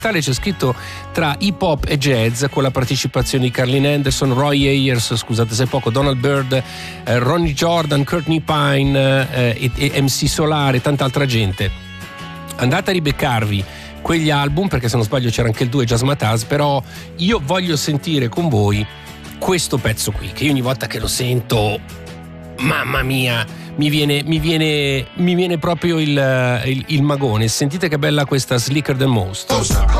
c'è scritto tra hip hop e jazz, con la partecipazione di Carlin Anderson, Roy Ayers, scusate se è poco, Donald Byrd, Ronnie Jordan, Courtney Pine e MC Solar e tanta altra gente. Andate a ribeccarvi quegli album, perché se non sbaglio c'era anche il 2 Jazzmatazz, però io voglio sentire con voi questo pezzo qui, che io ogni volta che lo sento, mamma mia, mi viene proprio il magone. Sentite che bella questa Slicker Than Most.